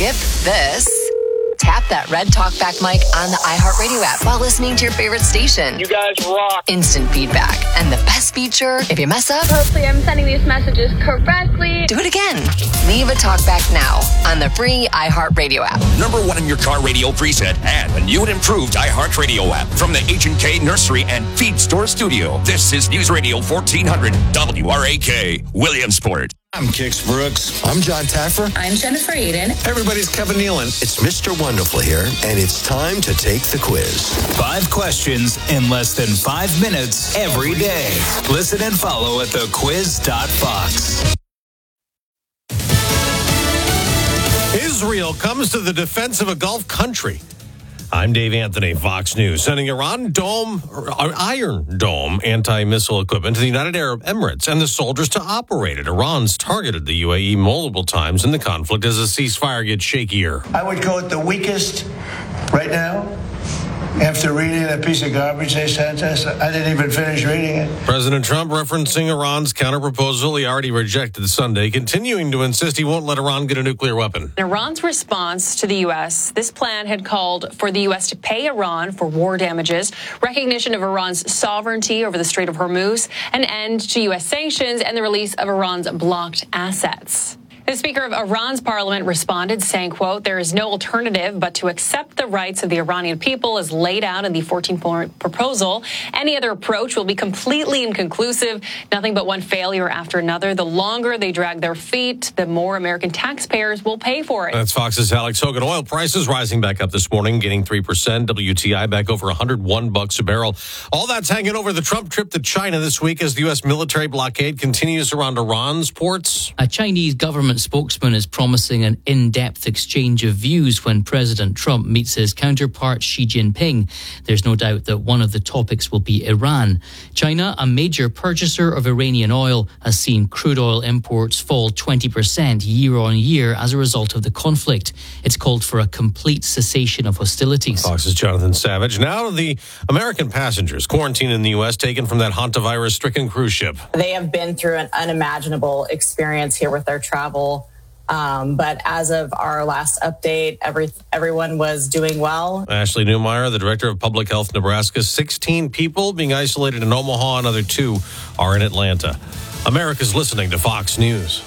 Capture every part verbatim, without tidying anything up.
Skip this. Tap that red talkback mic on the iHeartRadio app while listening to your favorite station. You guys rock. Instant feedback. And the best feature, if you mess up, hopefully I'm sending these messages correctly. Do it again. Leave a talkback now on the free iHeartRadio app. Number one in your car radio preset and a new and improved iHeartRadio app from the H and K Nursery and Feed Store Studio. This is News Radio fourteen hundred W R A K, Williamsport. I'm Kix Brooks. I'm John Taffer. I'm Jennifer Aiden. Everybody's Kevin Nealon. It's Mister Wonderful here, and it's time to take the quiz. Five questions in less than five minutes every day. Listen and follow at the quiz dot fox. Israel comes to the defense of a Gulf country. I'm Dave Anthony, Fox News, sending Iran Dome, or Iron Dome anti-missile equipment to the United Arab Emirates and the soldiers to operate it. Iran's targeted the U A E multiple times in the conflict as the ceasefire gets shakier. I would call it the weakest right now. After reading that piece of garbage they sent us, I didn't even finish reading it. President Trump referencing Iran's counterproposal he already rejected Sunday, continuing to insist he won't let Iran get a nuclear weapon. Iran's response to the U S, this plan had called for the U S to pay Iran for war damages, recognition of Iran's sovereignty over the Strait of Hormuz, an end to U S sanctions, and the release of Iran's blocked assets. The Speaker of Iran's parliament responded, saying, quote, there is no alternative but to accept the rights of the Iranian people as laid out in the fourteen-point proposal. Any other approach will be completely inconclusive, nothing but one failure after another. The longer they drag their feet, the more American taxpayers will pay for it. That's Fox's Alex Hogan. Oil prices rising back up this morning, gaining three percent. W T I back over one hundred one bucks a barrel. All that's hanging over the Trump trip to China this week as the U S military blockade continues around Iran's ports. A Chinese government spokesman is promising an in-depth exchange of views when President Trump meets his counterpart Xi Jinping. There's no doubt that one of the topics will be Iran. China, a major purchaser of Iranian oil, has seen crude oil imports fall twenty percent year on year as a result of the conflict. It's called for a complete cessation of hostilities. Fox's Jonathan Savage. Now the American passengers quarantined in the U S taken from that hantavirus-stricken cruise ship. They have been through an unimaginable experience here with their travel. Um, but as of our last update, every everyone was doing well. Ashley Newmeyer, the director of Public Health Nebraska, sixteen people being isolated in Omaha. Another two are in Atlanta. America's listening to Fox News.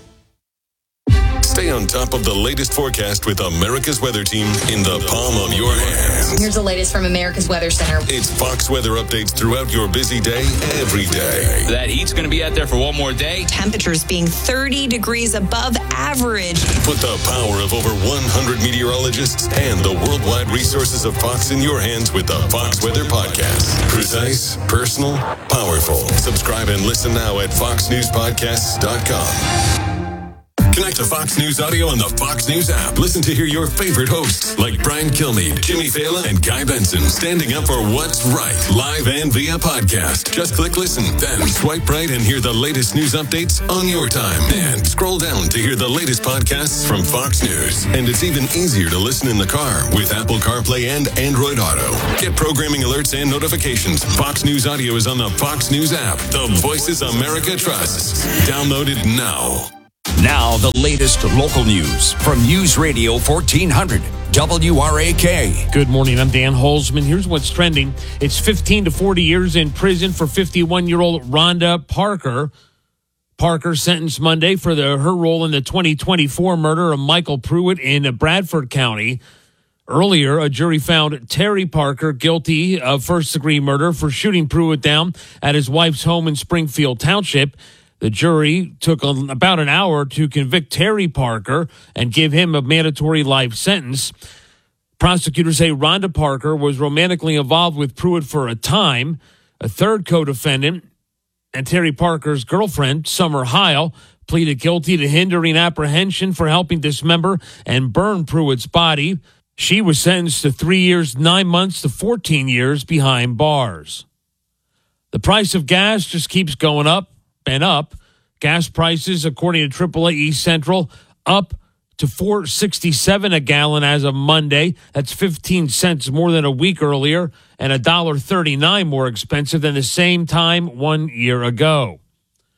Stay on top of the latest forecast with America's Weather Team in the palm of your hand. Here's the latest from America's Weather Center. It's Fox weather updates throughout your busy day, every day. That heat's going to be out there for one more day. Temperatures being thirty degrees above average. Put the power of over one hundred meteorologists and the worldwide resources of Fox in your hands with the Fox Weather Podcast. Precise, personal, powerful. Subscribe and listen now at fox news podcasts dot com. Connect to Fox News Audio on the Fox News app. Listen to hear your favorite hosts like Brian Kilmeade, Jimmy Fallon, and Guy Benson standing up for what's right, live and via podcast. Just click listen, then swipe right and hear the latest news updates on your time. And scroll down to hear the latest podcasts from Fox News. And it's even easier to listen in the car with Apple CarPlay and Android Auto. Get programming alerts and notifications. Fox News Audio is on the Fox News app. The voices America trusts. Download it now. Now, the latest local news from News Radio fourteen hundred W R A K. Good morning. I'm Dan Holzman. Here's what's trending. It's fifteen to forty years in prison for fifty-one-year-old Rhonda Parker. Parker sentenced Monday for the, her role in the twenty twenty-four murder of Michael Pruitt in Bradford County. Earlier, a jury found Terry Parker guilty of first-degree murder for shooting Pruitt down at his wife's home in Springfield Township. The jury took about an hour to convict Terry Parker and give him a mandatory life sentence. Prosecutors say Rhonda Parker was romantically involved with Pruitt for a time. A third co-defendant and Terry Parker's girlfriend, Summer Heil, pleaded guilty to hindering apprehension for helping dismember and burn Pruitt's body. She was sentenced to three years, nine months to fourteen years behind bars. The price of gas just keeps going up and up. Gas prices, according to triple A East Central, up to four dollars and sixty-seven cents a gallon as of Monday. That's fifteen cents more than a week earlier and one dollar and thirty-nine cents more expensive than the same time one year ago.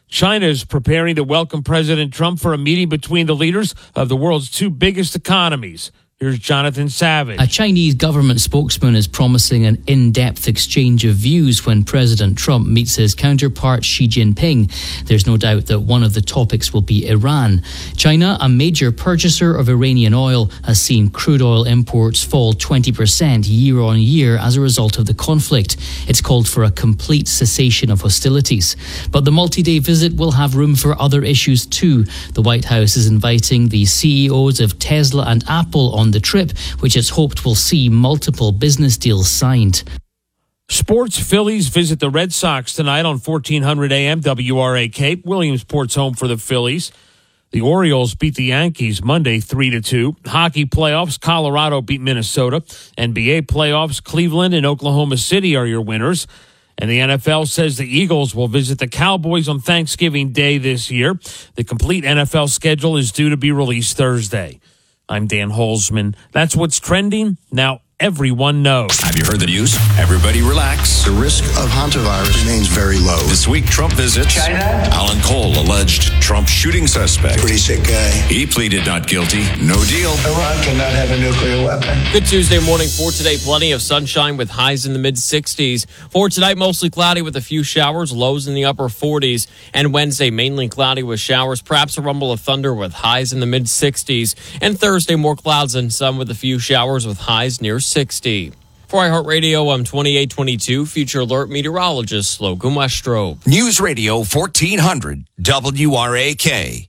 China is preparing to welcome President Trump for a meeting between the leaders of the world's two biggest economies. Here's Jonathan Savage. A Chinese government spokesman is promising an in-depth exchange of views when President Trump meets his counterpart Xi Jinping. There's no doubt that one of the topics will be Iran. China, a major purchaser of Iranian oil, has seen crude oil imports fall twenty percent year on year as a result of the conflict. It's called for a complete cessation of hostilities. But the multi-day visit will have room for other issues too. The White House is inviting the C E Os of Tesla and Apple on the trip, which it's hoped will see multiple business deals signed. Sports: Phillies visit the Red Sox tonight on fourteen hundred A M W R A K. Williamsport's home for the Phillies. The Orioles beat the Yankees Monday three to two. Hockey playoffs: Colorado beat Minnesota. N B A playoffs: Cleveland and Oklahoma City are your winners. And the N F L says the Eagles will visit the Cowboys on Thanksgiving Day this year. The complete N F L schedule is due to be released Thursday. I'm Dan Holzman. That's what's trending. Now everyone knows. Have you heard the news? Everybody relax. The risk of hantavirus remains very low. This week, Trump visits China. Alan Cole, alleged Trump shooting suspect. Pretty sick guy. He pleaded not guilty. No deal. Iran cannot have a nuclear weapon. Good Tuesday morning for today. Plenty of sunshine with highs in the mid sixties. For tonight, mostly cloudy with a few showers, lows in the upper forties. And Wednesday, mainly cloudy with showers, perhaps a rumble of thunder with highs in the mid sixties. And Thursday, more clouds and sun with a few showers with highs near sixty. For iHeartRadio, I'm twenty-eight twenty-two Future Alert meteorologist Logan Westrope. News Radio fourteen hundred W R A K.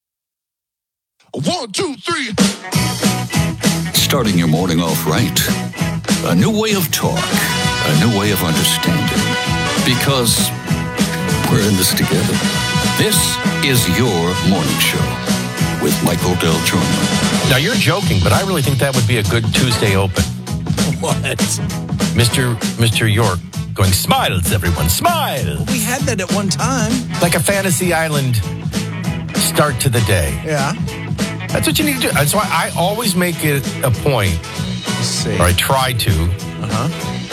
One, two, three. Starting your morning off right. A new way of talk. A new way of understanding. Because we're in this together. This is your morning show with Michael Del Giorno. Now, you're joking, but I really think that would be a good Tuesday open. What? Mister Mister York going, smiles, everyone, smile. Well, we had that at one time. Like a Fantasy Island start to the day. Yeah. That's what you need to do. That's why I always make it a point, Let's see. or I try to, Uh-huh.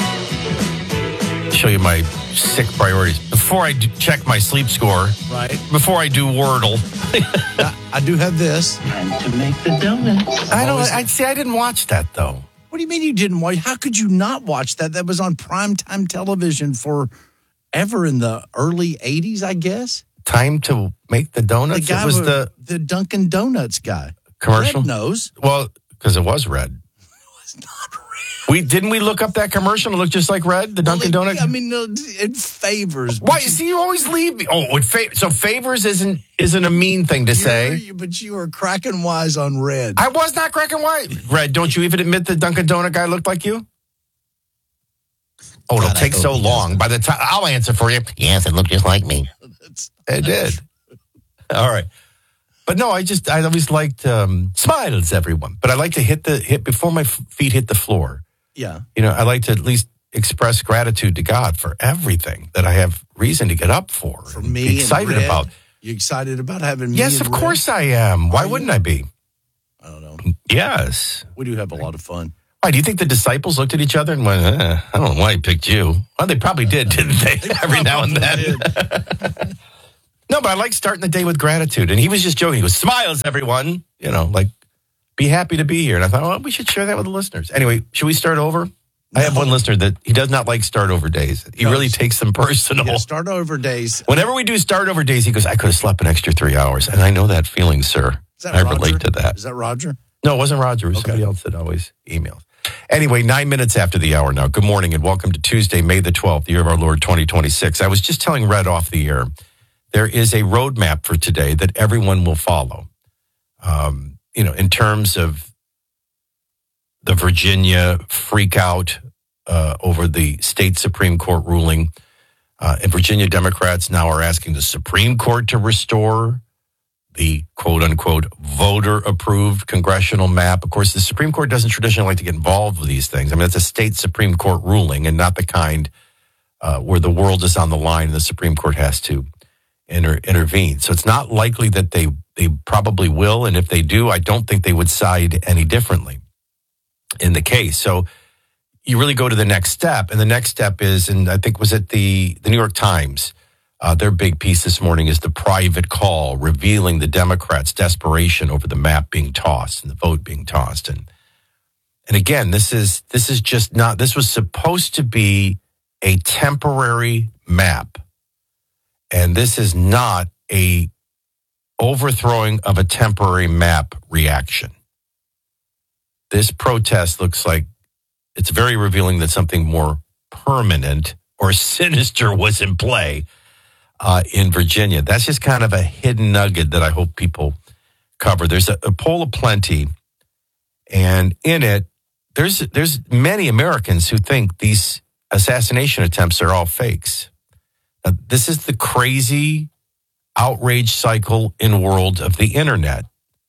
show you my sick priorities. Before I do check my sleep score, Right. before I do Wordle. I, I do have this. Time to make the donuts. I don't, I see, I didn't watch that, though. What do you mean you didn't watch? How could you not watch that? That was on primetime television forever in the early eighties, I guess. Time to make the donuts? The guy it was with- the the Dunkin' Donuts guy. commercial? Red knows. Well, because it was red. It's not red. We didn't we look up that commercial? It looked just like red, the Dunkin' Well, Donut. it- I mean, no, it favors. Why? See, you always leave me. Oh, it fa- so favors isn't isn't a mean thing to say. You're- But you were cracking wise on red. I was not cracking white. Red, don't you even admit the Dunkin' Donut guy looked like you? Oh, it'll God, I take hope so he long. By the time I'll answer for you. Yes, it looked just like me. It did. All right. But no, I just I always liked um, smiles, everyone. But I like to hit the hit before my f- feet hit the floor. Yeah. You know, I like to at least express gratitude to God for everything that I have reason to get up for. For and me, be excited and red. about. You excited about having me? Yes, and of red? course I am. Why wouldn't I be? I don't know. Yes. We do have a lot of fun. Why, do you think the disciples looked at each other and went, eh, I don't know why he picked you? Well, they probably did, didn't they? They Every now and then. probably No, but I like starting the day with gratitude. And he was just joking. He goes, smiles, everyone. You know, like, be happy to be here. And I thought, well, we should share that with the listeners. Anyway, should we start over? I have one listener that he does not like start over days. He No, really takes them personal. Yeah, start over days. Whenever we do start over days, he goes, I could have slept an extra three hours. And I know that feeling, sir. Is that I Roger? relate to that. Is that Roger? No, it wasn't Roger. It was Okay. somebody else that always emails. Anyway, nine minutes after the hour now. Good morning and welcome to Tuesday, May the twelfth, the year of our Lord twenty twenty-six. I was just telling Red off the air, there is a roadmap for today that everyone will follow. Um, you know, in terms of the Virginia freak out uh, over the state Supreme Court ruling. Uh, and Virginia Democrats now are asking the Supreme Court to restore the quote-unquote voter-approved congressional map. Of course, the Supreme Court doesn't traditionally like to get involved with these things. I mean, it's a state Supreme Court ruling and not the kind uh, where the world is on the line and the Supreme Court has to inter- intervene. So it's not likely that they, they probably will, and if they do, I don't think they would side any differently in the case. So you really go to the next step, and the next step is, and I think was it the, the New York Times Uh, their big piece this morning is the private call revealing the Democrats' desperation over the map being tossed and the vote being tossed. And and again, this is this is just not, this was supposed to be a temporary map. And this is not a overthrowing of a temporary map reaction. This protest looks like it's very revealing that something more permanent or sinister was in play uh, in Virginia. That's just kind of a hidden nugget that I hope people cover. There's a, a poll of plenty, and in it, there's there's many Americans who think these assassination attempts are all fakes. Now, this is the crazy outrage cycle in world of the internet.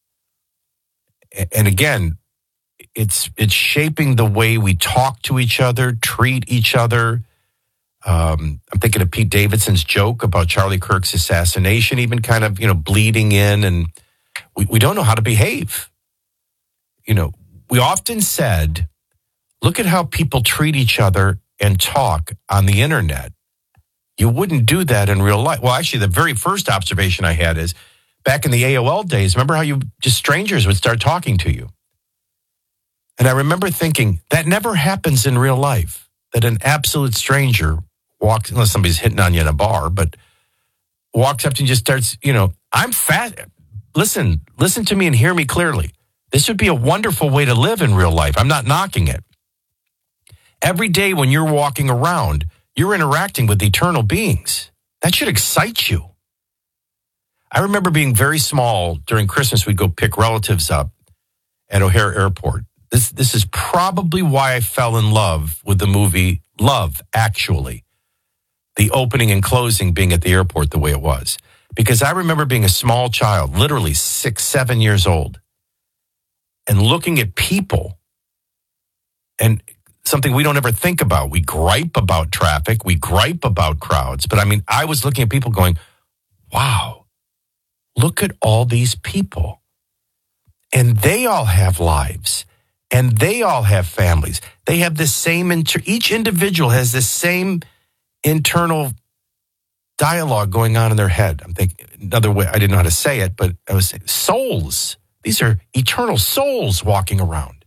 And again, it's it's shaping the way we talk to each other, treat each other. Um, I'm thinking of Pete Davidson's joke about Charlie Kirk's assassination, even kind of, you know, bleeding in, and we, we don't know how to behave. You know, we often said, look at how people treat each other and talk on the internet. You wouldn't do that in real life. Well, actually, the very first observation I had is back in the A O L days, remember how you just strangers would start talking to you? And I remember thinking, that never happens in real life, that an absolute stranger walks, unless somebody's hitting on you in a bar, but walks up to you and just starts, you know, I'm fat. Listen, listen to me and hear me clearly. This would be a wonderful way to live in real life. I'm not knocking it. Every day when you're walking around, you're interacting with eternal beings. That should excite you. I remember being very small during Christmas. We'd go pick relatives up at O'Hare Airport. This this is probably why I fell in love with the movie Love, Actually. The opening and closing being at the airport the way it was. Because I remember being a small child, literally six, seven years old, and looking at people, and something we don't ever think about. We gripe about traffic. We gripe about crowds. But I mean, I was looking at people going, wow, look at all these people. And they all have lives. And they all have families. They have the same, inter- each individual has the same internal dialogue going on in their head. I'm thinking, another way, I didn't know how to say it, but I was saying, souls. These are eternal souls walking around.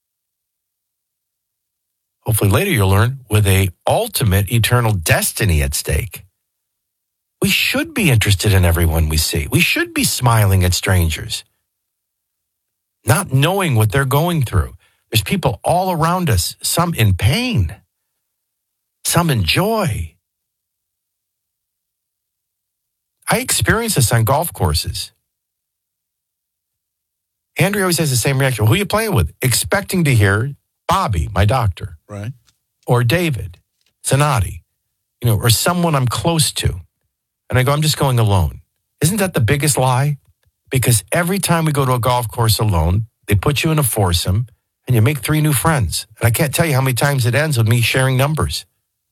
Hopefully later you'll learn, with a ultimate eternal destiny at stake. We should be interested in everyone we see. We should be smiling at strangers, not knowing what they're going through. There's people all around us, some in pain, some in joy. I experience this on golf courses. Andrea always has the same reaction. Who are you playing with? Expecting to hear Bobby, my doctor. Right. Or David, Zanotti, you know, or someone I'm close to. And I go, I'm just going alone. Isn't that the biggest lie? Because every time we go to a golf course alone, they put you in a foursome and you make three new friends. And I can't tell you how many times it ends with me sharing numbers.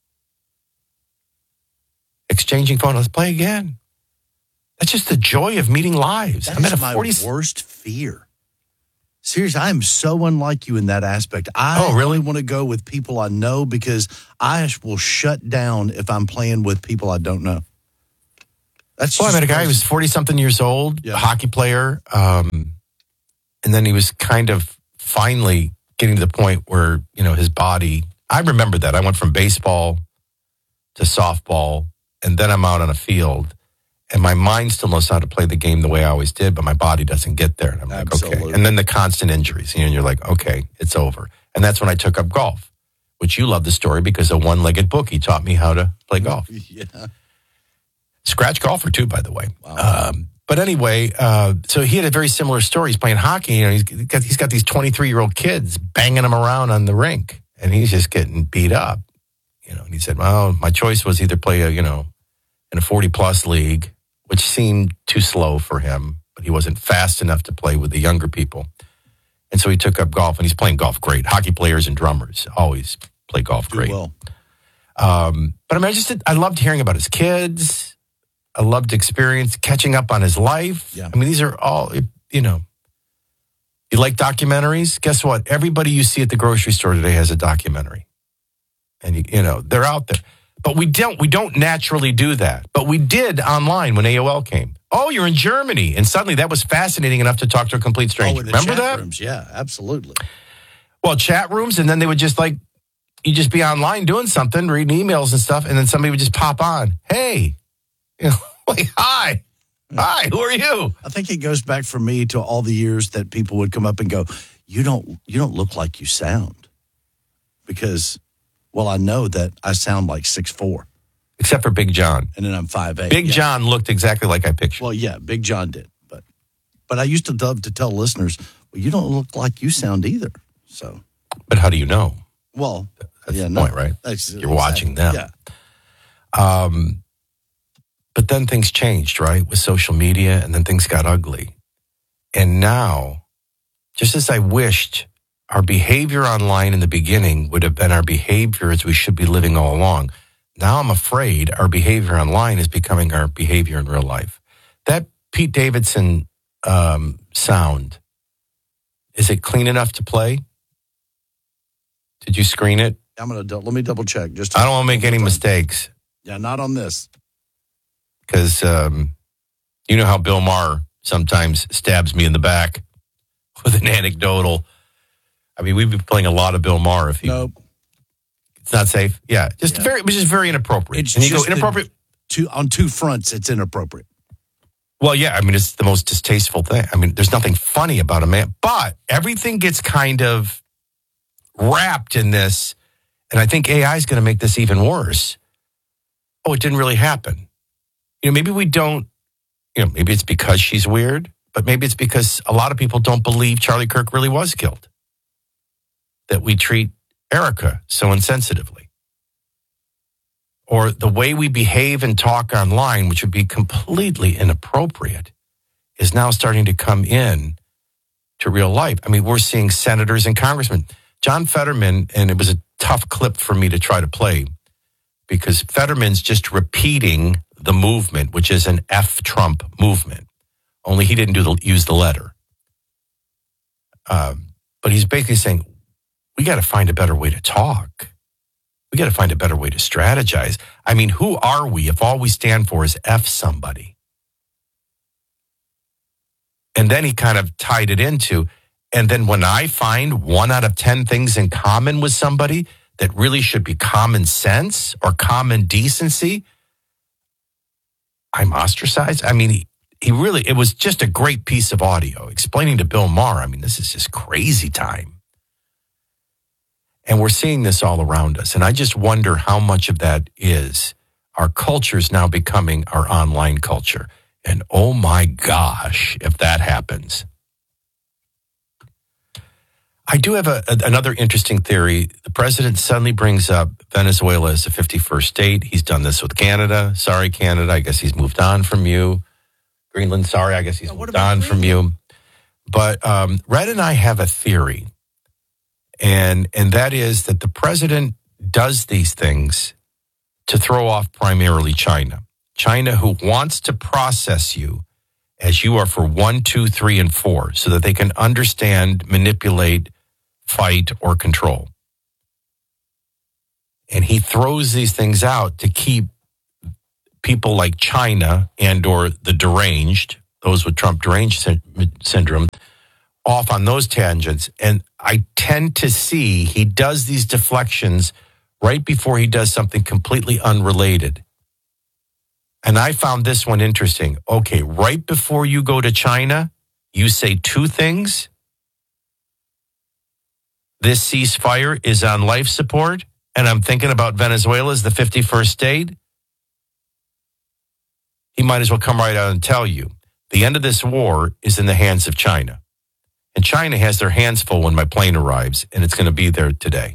Exchanging phone, let's play again. That's just the joy of meeting lives. That's I'm at a my forty worst fear. Seriously, I am so unlike you in that aspect. I oh, really? only want to go with people I know because I will shut down if I'm playing with people I don't know. That's well, I just met a guy who crazy. was forty-something years old, Yeah. a hockey player, um, and then he was kind of finally getting to the point where, you know, his body, I remember that. I went from baseball to softball, and then I'm out on a field, and my mind still knows how to play the game the way I always did, but my body doesn't get there. And I'm like, Absolutely. okay. And then the constant injuries, you know, and you're like, okay, it's over. And that's when I took up golf, which you love the story because a one-legged bookie taught me how to play golf. Yeah. Scratch golfer, too, by the way. Wow. Um, but anyway, uh, so he had a very similar story. He's playing hockey. You know, he's got, he's got these twenty-three-year-old kids banging him around on the rink, and he's just getting beat up. You know, and he said, well, my choice was either play, a, you know, in a forty-plus league, which seemed too slow for him, but he wasn't fast enough to play with the younger people. And so he took up golf, and he's playing golf great. Hockey players and drummers always play golf Do great. well. Um, but I mean, I just I loved hearing about his kids. I loved experience catching up on his life. Yeah. I mean, these are all, you know, you like documentaries? Guess what? Everybody you see at the grocery store today has a documentary. And, you, you know, they're out there. But we don't we don't naturally do that. But we did online when A O L came. Oh, you're in Germany. And suddenly that was fascinating enough to talk to a complete stranger. Oh, in the Remember chat that? Rooms. Yeah, absolutely. Well, chat rooms, and then they would just like, you just be online doing something, reading emails and stuff, and then somebody would just pop on. Hey, you know, like, hi. Hi, who are you? I think it goes back for me to all the years that people would come up and go, you don't you don't look like you sound. Because, well, I know that I sound like six foot four. Except for Big John. And then I'm five eight. Big yeah. John looked exactly like I pictured. Well, yeah, Big John did. But but I used to love to tell listeners, well, you don't look like you sound either. So, But how do you know? Well, that's yeah, the no, point, right? That's, You're watching them. Yeah. Um, but then things changed, right, with social media, and then things got ugly. And now, just as I wished our behavior online in the beginning would have been our behavior as we should be living all along, now I'm afraid our behavior online is becoming our behavior in real life. That Pete Davidson um, sound, is it clean enough to play? Did you screen it? I'm gonna let me double check. Just I don't want to make any mistakes. Yeah, not on this. Because um, you know how Bill Maher sometimes stabs me in the back with an anecdotal. I mean, we've been playing a lot of Bill Maher. If you, nope. It's not safe. Yeah, just Yeah. very, it was just very inappropriate. It's and you just go inappropriate. Two, on two fronts, it's inappropriate. Well, yeah, I mean, it's the most distasteful thing. I mean, there's nothing funny about a man, but everything gets kind of wrapped in this. And I think A I is going to make this even worse. Oh, it didn't really happen. You know, maybe we don't, you know, maybe it's because she's weird, but maybe it's because a lot of people don't believe Charlie Kirk really was killed. That we treat Erica so insensitively. Or the way we behave and talk online, which would be completely inappropriate, is now starting to come in to real life. I mean, we're seeing senators and congressmen. John Fetterman, and it was a tough clip for me to try to play, because Fetterman's just repeating the movement, which is an F Trump movement. Only he didn't do the, use the letter. Um, but he's basically saying, we got to find a better way to talk. We got to find a better way to strategize. I mean, who are we if all we stand for is F somebody? And then he kind of tied it into, and then when I find one out of ten things in common with somebody that really should be common sense or common decency, I'm ostracized. I mean, he, he really, it was just a great piece of audio explaining to Bill Maher, I mean, this is just crazy time. And we're seeing this all around us. And I just wonder how much of that is our culture is now becoming our online culture. And oh my gosh, if that happens. I do have a, a, another interesting theory. The president suddenly brings up Venezuela as the fifty-first state. He's done this with Canada. Sorry, Canada. I guess he's moved on from you. Greenland, sorry. I guess he's yeah, moved on Greenland? from you. But um, Red and I have a theory. And and that is that the president does these things to throw off primarily China. China, who wants to process you as you are for one, two, three, and four, so that they can understand, manipulate, fight, or control. And he throws these things out to keep people like China and or the deranged, those with Trump deranged sy- syndrome, off on those tangents. And I tend to see he does these deflections right before he does something completely unrelated. And I found this one interesting. Okay, right before you go to China, you say two things. This ceasefire is on life support, and I'm thinking about Venezuela as the fifty-first state. He might as well come right out and tell you, the end of this war is in the hands of China. And China has their hands full when my plane arrives, and it's going to be there today.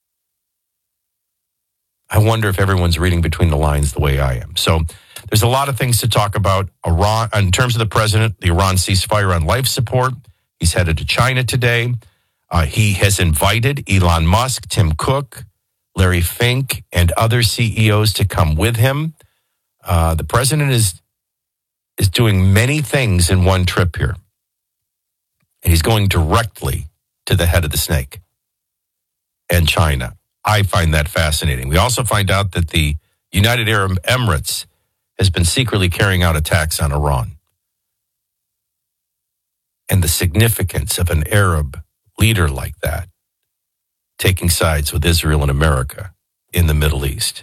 I wonder if everyone's reading between the lines the way I am. So there's a lot of things to talk about. Iran, in terms of the president, the Iran ceasefire on life support. He's headed to China today. Uh, he has invited Elon Musk, Tim Cook, Larry Fink, and other C E Os to come with him. Uh, the president is is doing many things in one trip here. And he's going directly to the head of the snake and China. I find that fascinating. We also find out that the United Arab Emirates has been secretly carrying out attacks on Iran. And the significance of an Arab leader like that taking sides with Israel and America in the Middle East.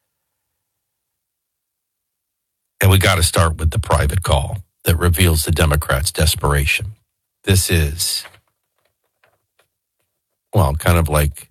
And we got to start with the private call that reveals the Democrats' desperation. This is, well, kind of like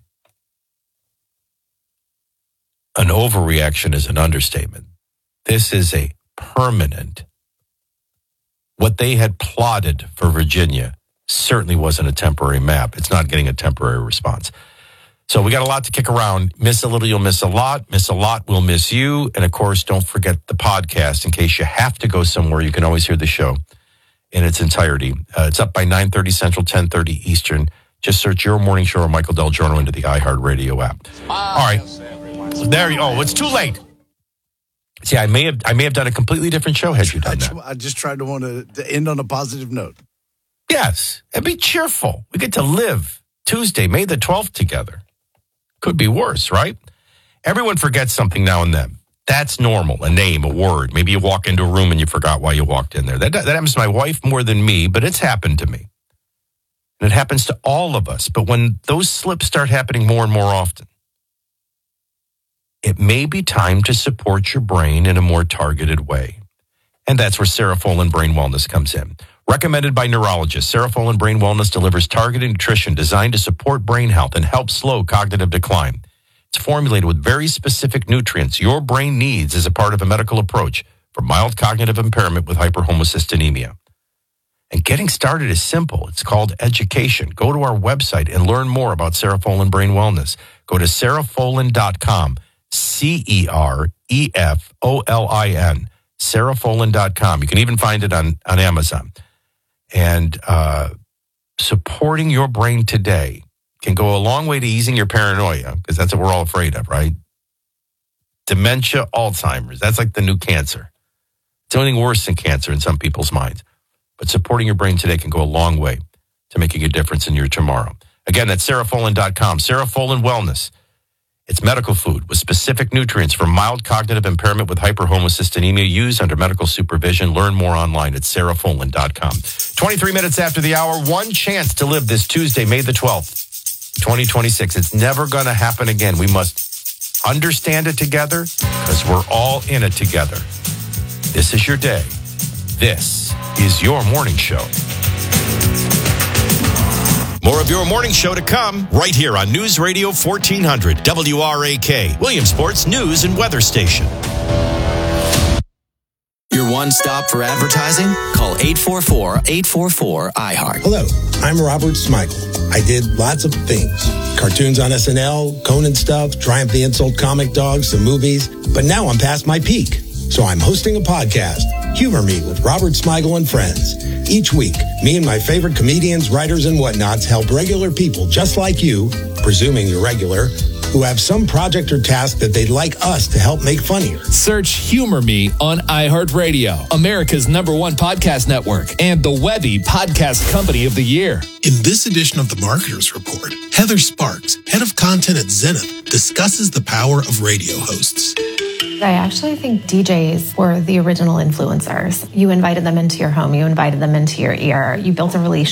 an overreaction is an understatement. This is a permanent, what they had plotted for Virginia certainly wasn't a temporary map. It's not getting a temporary response. So we got a lot to kick around. Miss a little, you'll miss a lot. Miss a lot, we'll miss you. And of course, don't forget the podcast. In case you have to go somewhere, you can always hear the show in its entirety. Uh, it's up by nine thirty Central, ten thirty Eastern. Just search Your Morning Show or Michael Del Giorno into the iHeartRadio app. All right. There you go. Oh, it's too late. See, I may have I may have done a completely different show had you done that. I just tried to want to, to end on a positive note. Yes. And be cheerful. We get to live Tuesday, May the twelfth together. Could be worse, right? Everyone forgets something now and then. That's normal. A name, a word. Maybe you walk into a room and you forgot why you walked in there. That, that happens to my wife more than me, but it's happened to me. And it happens to all of us. But when those slips start happening more and more often, it may be time to support your brain in a more targeted way. And that's where Serofolin Brain Wellness comes in. Recommended by neurologists, Serofolin Brain Wellness delivers targeted nutrition designed to support brain health and help slow cognitive decline. It's formulated with very specific nutrients your brain needs as a part of a medical approach for mild cognitive impairment with hyperhomocystinemia. And getting started is simple. It's called education. Go to our website and learn more about Serofolin Brain Wellness. Go to serofolin dot com. C E R E F O L I N, serofolin dot com. You can even find it on, on Amazon. And uh, supporting your brain today can go a long way to easing your paranoia, because that's what we're all afraid of, right? Dementia, Alzheimer's, that's like the new cancer. It's anything worse than cancer in some people's minds. But supporting your brain today can go a long way to making a difference in your tomorrow. Again, that's serofolin dot com, Serofolin Wellness. It's medical food with specific nutrients for mild cognitive impairment with hyperhomocystinemia used under medical supervision. Learn more online at serofolin dot com. twenty-three minutes after the hour, one chance to live this Tuesday, May the twelfth, twenty twenty-six. It's never going to happen again. We must understand it together because we're all in it together. This is your day. This is your morning show. More of your morning show to come right here on News Radio fourteen hundred W R A K, Williamsport's news and weather station. Your one stop for advertising? Call eight four four, eight four four, I heart. Hello, I'm Robert Smigel. I did lots of things. Cartoons on S N L, Conan stuff, Triumph the Insult comic dogs, some movies. But now I'm past my peak. So I'm hosting a podcast, Humor Me with Robert Smigel and Friends. Each week, me and my favorite comedians, writers, and whatnots help regular people just like you, presuming you're regular, who have some project or task that they'd like us to help make funnier. Search Humor Me on iHeartRadio, America's number one podcast network, and the Webby Podcast Company of the Year. In this edition of the Marketers Report, Heather Sparks, head of content at Zenith, discusses the power of radio hosts. I actually think D Js were the original influencers. You invited them into your home. You invited them into your ear. You built a relationship